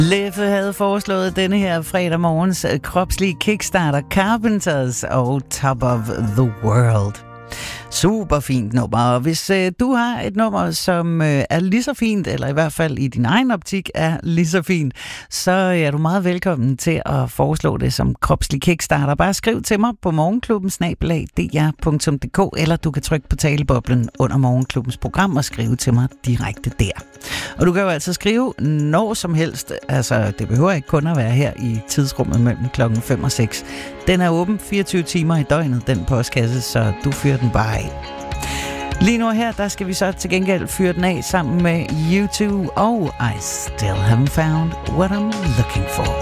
Leffe havde foreslået denne her fredag morgens kropslige kickstarter Carpenters og Top of the World. Super fint nummer, og hvis du har et nummer, som er lige så fint, eller i hvert fald i din egen optik er lige så fint, så er du meget velkommen til at foreslå det som kropslig kickstarter. Bare skriv til mig på morgenklubben@dr.dk, eller du kan trykke på taleboblen under Morgenklubbens program og skrive til mig direkte der. Og du kan jo altså skrive når som helst, altså det behøver ikke kun at være her i tidsrummet mellem klokken 5 og 6. Den er åben 24 timer i døgnet, den postkasse, så du fyrer den bare af. Lige nu her, der skal vi så til gengæld fyre den af sammen med U2 og I Still Haven't Found What I'm Looking For.